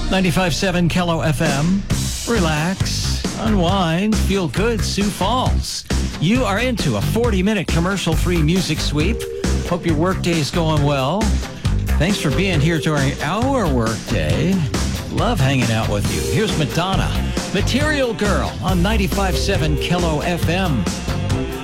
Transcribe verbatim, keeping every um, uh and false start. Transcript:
ninety-five point seven Kello F M. Relax, unwind, feel good, Sioux Falls. You are into a forty-minute commercial-free music sweep. Hope your workday is going well. Thanks for being here during our workday. Love hanging out with you. Here's Madonna, Material Girl on ninety-five point seven Kello F M.